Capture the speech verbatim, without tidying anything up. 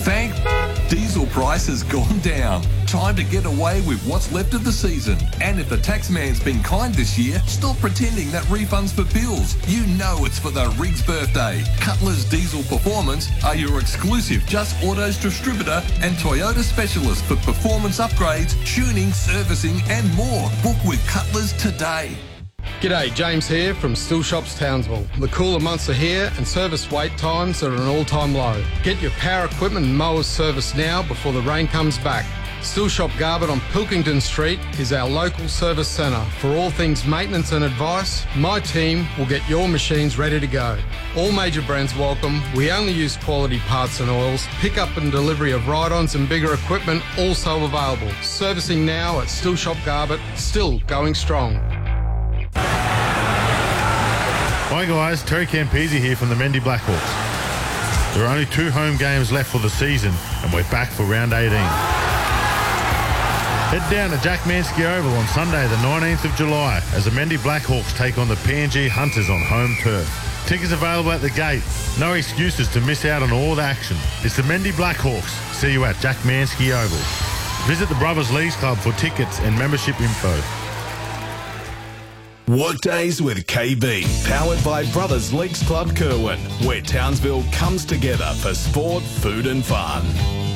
Thank diesel price has gone down. Time to get away with what's left of the season. And if the taxman's been kind this year, stop pretending that refund's for bills. You know it's for the Riggs birthday. Cutler's Diesel Performance are your exclusive Just Autos distributor and Toyota specialist for performance upgrades, tuning, servicing and more. Book with Cutler's today. G'day, James here from Still Shops Townsville. The cooler months are here and service wait times are at an all-time low. Get your power equipment and mowers serviced now before the rain comes back. Still Shop Garbutt on Pilkington Street is our local service centre. For all things maintenance and advice, my team will get your machines ready to go. All major brands welcome. We only use quality parts and oils. Pick-up and delivery of ride-ons and bigger equipment also available. Servicing now at Still Shop Garbutt, still going strong. Hi guys, Terry Campese here from the Mendy Blackhawks. There are only two home games left for the season and we're back for round eighteen. Head down to Jack Manske Oval on Sunday the nineteenth of July as the Mendy Blackhawks take on the P N G Hunters on home turf. Tickets available at the gate. No excuses to miss out on all the action. It's the Mendy Blackhawks. See you at Jack Manske Oval. Visit the Brothers Leagues Club for tickets and membership info. Workdays with K B, powered by Brothers Leagues Club Kerwin, where Townsville comes together for sport, food and fun.